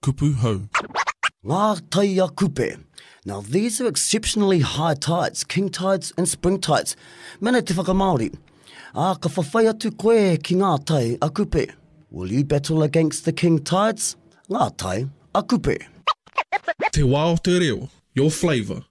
kupu hau. Ngā tai a kupe. Now these are exceptionally high tides, king tides and spring tides. Mene te whakamaori. Ka whawhai atu koe ki ngā tai a kupe. Will you battle against the king tides? Ngā tai a kupe. Te wā o te reo, your flavour.